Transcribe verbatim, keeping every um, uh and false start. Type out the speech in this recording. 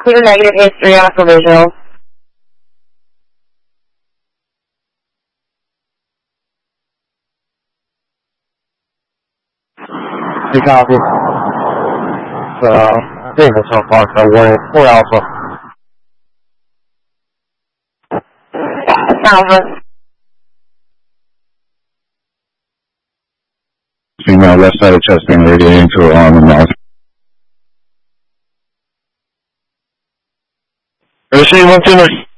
Clear negative history Aqua Visual. Hey, copy. Uh, Davis on Park, no way. Four Alpha. Alpha. Female left side of chest being radiating to her arm and mouth. Receive one, two, nine.